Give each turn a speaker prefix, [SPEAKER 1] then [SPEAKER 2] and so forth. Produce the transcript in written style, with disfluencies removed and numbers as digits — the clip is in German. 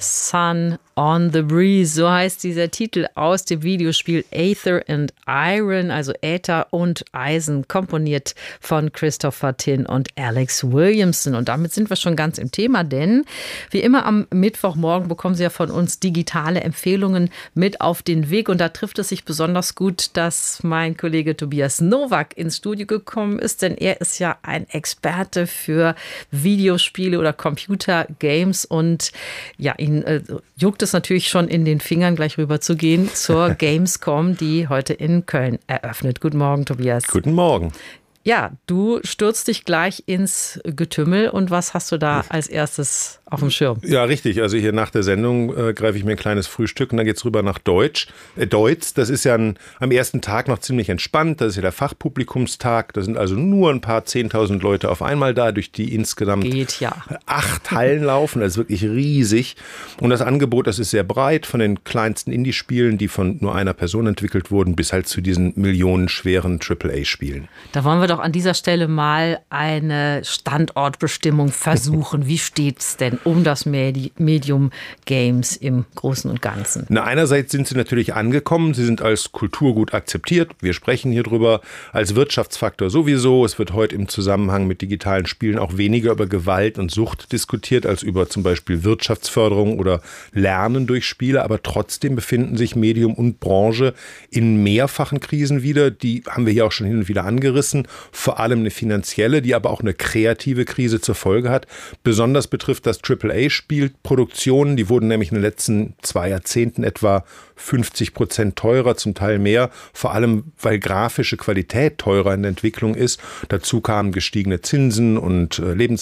[SPEAKER 1] Sun on the Breeze, so heißt dieser Titel aus dem Videospiel Aether and Iron, also Äther und Eisen, komponiert von Christopher Tin und Alex Williamson. Und damit sind wir schon ganz im Thema, denn wie immer am Mittwochmorgen bekommen Sie ja von uns digitale Empfehlungen mit auf den Weg. Und da trifft es sich besonders gut, dass mein Kollege Tobias Nowak ins Studio gekommen ist, denn er ist ja ein Experte für Videospiele oder Computergames und ja, ihn juckt es natürlich schon in den Fingern, gleich rüber zu gehen zur Gamescom, die heute in Köln eröffnet. Guten Morgen, Tobias.
[SPEAKER 2] Guten Morgen.
[SPEAKER 1] Ja, du stürzt dich gleich ins Getümmel und was hast du da als erstes auf dem Schirm?
[SPEAKER 2] Ja, richtig. Also hier nach der Sendung greife ich mir ein kleines Frühstück und dann geht's rüber nach Deutz. Das ist ja am ersten Tag noch ziemlich entspannt. Das ist ja der Fachpublikumstag. Da sind also nur ein paar 10.000 Leute auf einmal da, durch die insgesamt 8 Hallen laufen. Das ist wirklich riesig. Und das Angebot, das ist sehr breit, von den kleinsten Indie-Spielen, die von nur einer Person entwickelt wurden, bis halt zu diesen millionenschweren AAA-Spielen.
[SPEAKER 1] Da wollen wir doch an dieser Stelle mal eine Standortbestimmung versuchen. Wie steht's denn um das Medium Games im Großen und Ganzen?
[SPEAKER 2] Na, einerseits sind sie natürlich angekommen. Sie sind als Kulturgut akzeptiert. Wir sprechen hier drüber. Als Wirtschaftsfaktor sowieso. Es wird heute im Zusammenhang mit digitalen Spielen auch weniger über Gewalt und Sucht diskutiert, als über zum Beispiel Wirtschaftsförderung oder Lernen durch Spiele. Aber trotzdem befinden sich Medium und Branche in mehrfachen Krisen wieder. Die haben wir hier auch schon hin und wieder angerissen. Vor allem eine finanzielle, die aber auch eine kreative Krise zur Folge hat. Besonders betrifft das AAA-Spielproduktionen. Die wurden nämlich in den letzten 2 Jahrzehnten etwa 50% teurer, zum Teil mehr. Vor allem, weil grafische Qualität teurer in der Entwicklung ist. Dazu kamen gestiegene Zinsen und